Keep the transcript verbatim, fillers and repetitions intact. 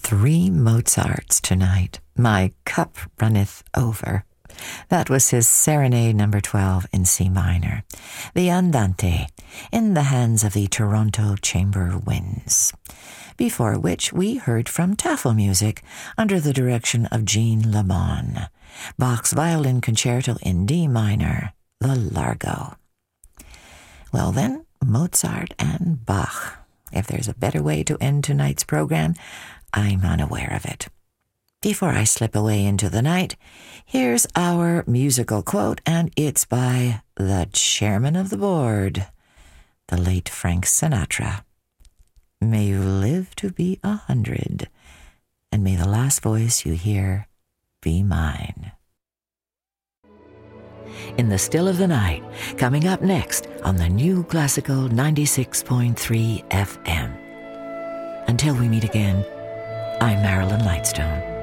Three Mozarts tonight. My cup runneth over. That was his Serenade number twelve in C minor. The Andante, in the hands of the Toronto Chamber Winds. Before which we heard from Tafelmusik under the direction of Jean Lamon. Bach's Violin Concerto in D minor, the Largo. Well then, Mozart and Bach. If there's a better way to end tonight's program, I'm unaware of it. Before I slip away into the night, here's our musical quote, and it's by the chairman of the board, the late Frank Sinatra. May you live to be a hundred, and may the last voice you hear be mine. In the Still of the Night, coming up next on the New Classical ninety-six point three F M. Until we meet again, I'm Marilyn Lightstone.